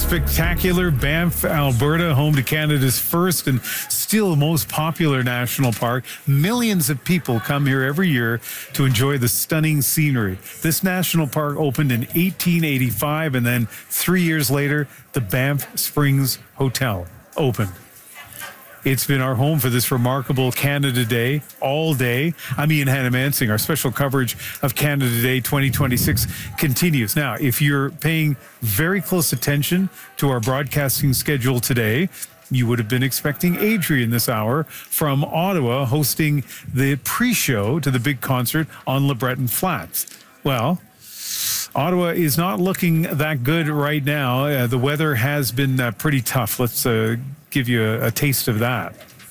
spectacular Banff, Alberta, home to Canada's first and still most popular national park. Millions of people come here every year to enjoy the stunning scenery. This national park opened in 1885, and then 3 years later, the Banff Springs Hotel opened. It's been our home for this remarkable Canada Day all day. I'm Ian Hannah-Mansing. Our special coverage of Canada Day 2026 continues. Now, if you're paying very close attention to our broadcasting schedule today, you would have been expecting Adrian this hour from Ottawa hosting the pre-show to the big concert on LeBreton Flats. Well, Ottawa is not looking that good right now. The weather has been pretty tough. Let's give you a taste of that.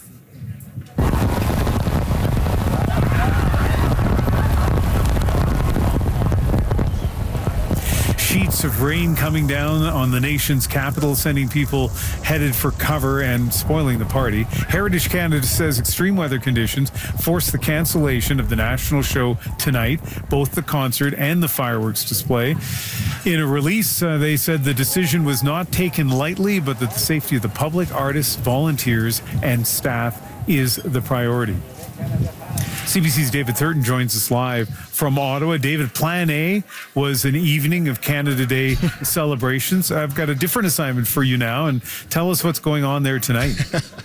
Sheets of rain coming down on the nation's capital, sending people headed for cover and spoiling the party. Heritage Canada says extreme weather conditions forced the cancellation of the national show tonight, both the concert and the fireworks display. In a release, they said the decision was not taken lightly, but that the safety of the public, artists, volunteers, and staff is the priority. CBC's David Thurton joins us live from Ottawa. David, Plan A was an evening of Canada Day celebrations. I've got a different assignment for you now, and tell us what's going on there tonight.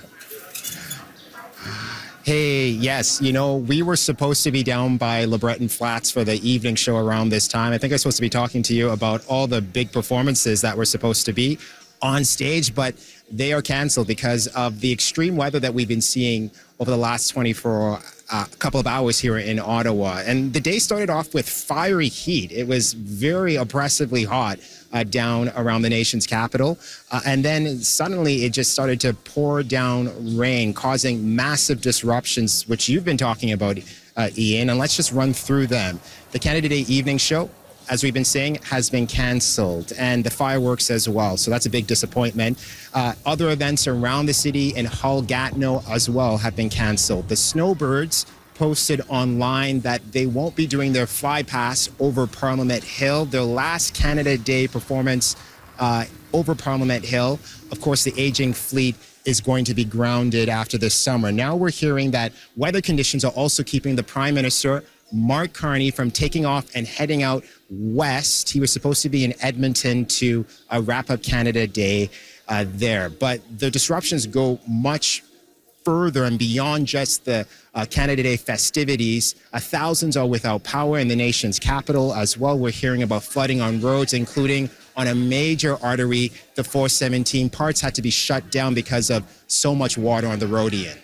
Hey, yes, you know, we were supposed to be down by LeBreton Flats for the evening show around this time. I think I was supposed to be talking to you about all the big performances that were supposed to be on stage, but they are canceled because of the extreme weather that we've been seeing over the last 24 couple of hours here in Ottawa. And the day started off with fiery heat. It was very oppressively hot down around the nation's capital. And then suddenly it just started to pour down rain, causing massive disruptions, which you've been talking about, Ian. And let's just run through them. The Canada Day evening show, as we've been saying, has been canceled, and the fireworks as well. So that's a big disappointment. Other events around the city in Hull, Gatineau as well have been canceled. The Snowbirds posted online that they won't be doing their fly past over Parliament Hill, their last Canada Day performance over Parliament Hill. Of course, the aging fleet is going to be grounded after this summer. Now we're hearing that weather conditions are also keeping the Prime Minister, Mark Carney, from taking off and heading out west. He was supposed to be in Edmonton to wrap up Canada Day there. But the disruptions go much further and beyond just the Canada Day festivities. Thousands are without power in the nation's capital as well. We're hearing about flooding on roads, including on a major artery, the 417. Parts had to be shut down because of so much water on the road, Ian.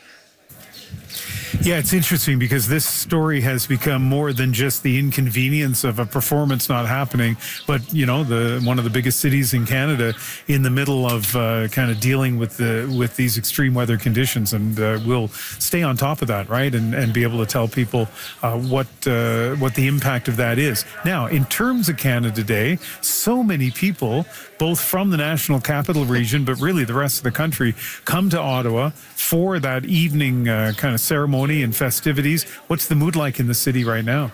Yeah, it's interesting because this story has become more than just the inconvenience of a performance not happening, but, you know, one of the biggest cities in Canada in the middle of kind of dealing with these extreme weather conditions. And we'll stay on top of that, right, and be able to tell people what the impact of that is. Now, in terms of Canada Day, so many people, both from the National Capital Region, but really the rest of the country, come to Ottawa for that evening kind of ceremony and festivities. What's the mood like in the city right now?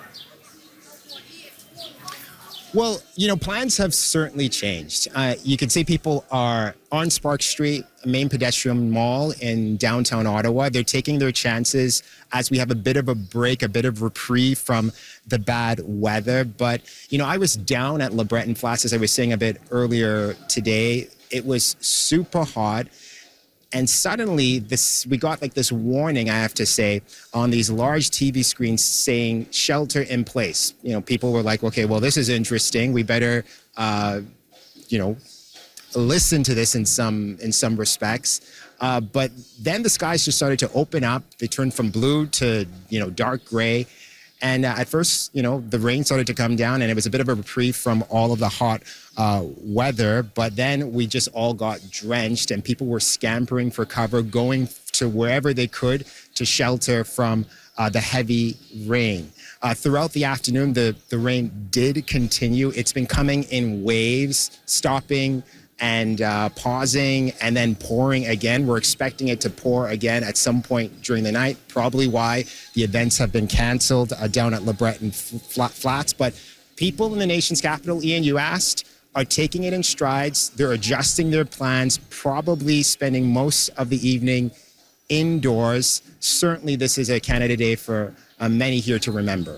Well, you know, plans have certainly changed. You can see people are on Spark Street, main pedestrian mall in downtown Ottawa. They're taking their chances as we have a bit of a break, a bit of reprieve from the bad weather. But, you know, I was down at LeBreton Flats, as I was saying a bit earlier today. It was super hot. And suddenly we got like this warning, I have to say, on these large TV screens saying shelter in place. You know, people were like, okay, well, this is interesting. We better, you know, listen to this in some respects. But then the skies just started to open up. They turned from blue to, you know, dark gray. And at first, you know, the rain started to come down and it was a bit of a reprieve from all of the hot weather. But then we just all got drenched and people were scampering for cover, going to wherever they could to shelter from the heavy rain. Throughout the afternoon, the rain did continue. It's been coming in waves, stopping and pausing and then pouring again. We're expecting it to pour again at some point during the night, probably why the events have been canceled down at LeBreton Flats. But people in the nation's capital, Ian, you asked, are taking it in strides. They're adjusting their plans, probably spending most of the evening indoors. Certainly, this is a Canada Day for many here to remember.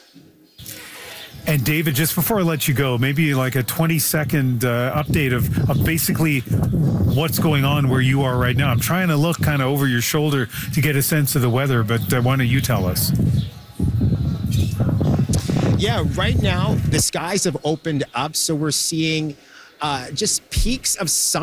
And David, just before I let you go, maybe like a 20-second update of basically what's going on where you are right now. I'm trying to look kind of over your shoulder to get a sense of the weather, but why don't you tell us? Yeah, right now the skies have opened up, so we're seeing just peaks of sun.